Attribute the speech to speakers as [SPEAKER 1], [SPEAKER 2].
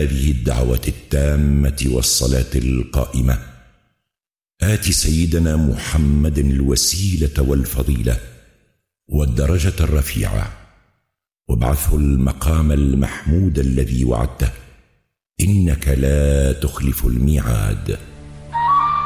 [SPEAKER 1] هذه الدعوة التامة والصلاة القائمة آت سيدنا محمد الوسيلة والفضيلة والدرجة الرفيعة وابعثه المقام المحمود الذي وعدته إنك لا تخلف الميعاد.